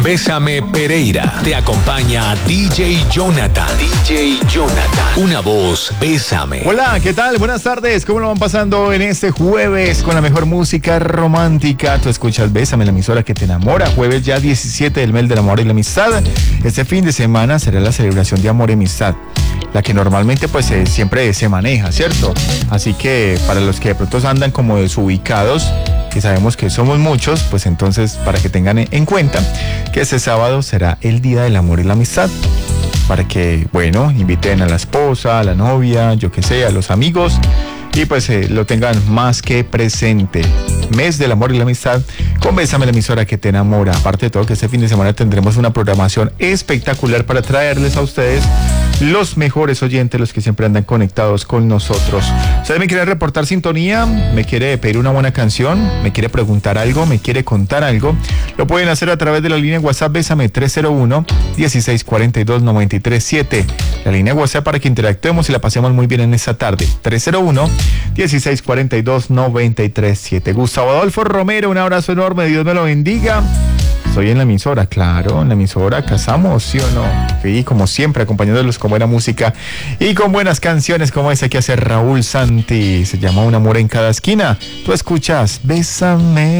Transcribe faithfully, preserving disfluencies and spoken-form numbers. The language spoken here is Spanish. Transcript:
Bésame Pereira. Te acompaña D J Jonathan. D J Jonathan. Una voz, Bésame. Hola, ¿qué tal? Buenas tardes. ¿Cómo lo van pasando en este jueves con la mejor música romántica? Tú escuchas Bésame, la emisora que te enamora. Jueves ya diecisiete del mes del amor y la amistad. Este fin de semana será la celebración de amor y amistad, la que normalmente pues eh, siempre se maneja, ¿cierto? Así que para los que de pronto andan como desubicados, que sabemos que somos muchos, pues entonces para que tengan en cuenta que este sábado será el Día del Amor y la Amistad, para que, bueno, inviten a la esposa, a la novia, yo que sé, a los amigos, y pues eh, lo tengan más que presente. Mes del amor y la amistad con Bésame, la emisora que te enamora. Aparte de todo, que este fin de semana tendremos una programación espectacular para traerles a ustedes los mejores oyentes, los que siempre andan conectados con nosotros. ¿Ustedes me quieren reportar sintonía? ¿Me quiere pedir una buena canción? ¿Me quiere preguntar algo? ¿Me quiere contar algo? Lo pueden hacer a través de la línea WhatsApp Bésame tres cero uno, dieciséis cuarenta y dos, noventa y tres siete. La línea WhatsApp para que interactuemos y la pasemos muy bien en esta tarde. tres cero uno, dieciséis cuarenta y dos, noventa y tres siete. Gustavo Adolfo Romero, un abrazo enorme, Dios me lo bendiga. Estoy en la emisora, claro, en la emisora casamos, ¿sí o no? Sí, como siempre, acompañándolos con buena música y con buenas canciones como esa que hace Raúl Santi. Se llama Un amor en cada esquina. Tú escuchas Bésame.